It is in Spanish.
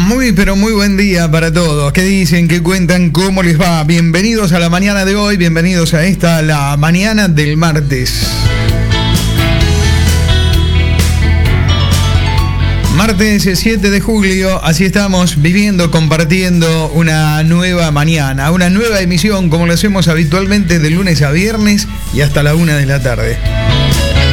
Muy pero muy buen día para todos. ¿Qué dicen? ¿Qué cuentan? ¿Cómo les va? Bienvenidos a la mañana de hoy, bienvenidos a esta, la mañana del martes. Martes 7 de julio, así estamos viviendo, compartiendo una nueva mañana, una nueva emisión como lo hacemos habitualmente de lunes a viernes y hasta la 1 de la tarde.